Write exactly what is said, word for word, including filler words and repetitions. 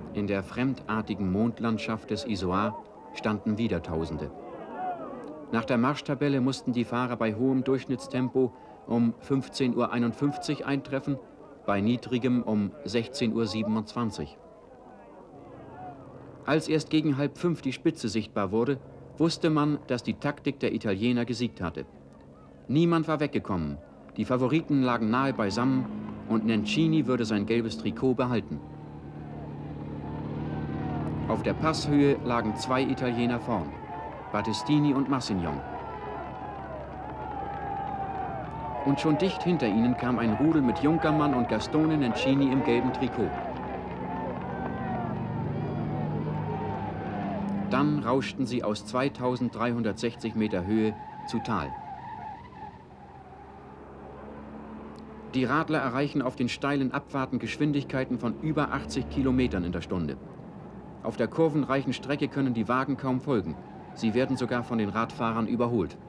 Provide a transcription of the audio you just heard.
In der fremdartigen Mondlandschaft des Izoar standen wieder Tausende. Nach der Marschtabelle mussten die Fahrer bei hohem Durchschnittstempo um fünfzehn Uhr einundfünfzig eintreffen, bei niedrigem um sechzehn Uhr siebenundzwanzig. Als erst gegen halb fünf die Spitze sichtbar wurde, wusste man, dass die Taktik der Italiener gesiegt hatte. Niemand war weggekommen, die Favoriten lagen nahe beisammen und Nencini würde sein gelbes Trikot behalten. Auf der Passhöhe lagen zwei Italiener vorn, Battistini und Massignon. Und schon dicht hinter ihnen kam ein Rudel mit Junkermann und Gastone Nencini im gelben Trikot. Dann rauschten sie aus zweitausenddreihundertsechzig Meter Höhe zu Tal. Die Radler erreichen auf den steilen Abfahrten Geschwindigkeiten von über achtzig Kilometern in der Stunde. Auf der kurvenreichen Strecke können die Wagen kaum folgen. Sie werden sogar von den Radfahrern überholt.